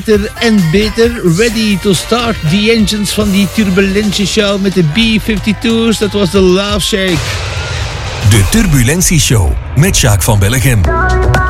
beter en beter. Ready to start the engines van die Turbulentie Show met de B-52's. Dat was de Love Shake. De Turbulentie Show met Jacques van Bellegem.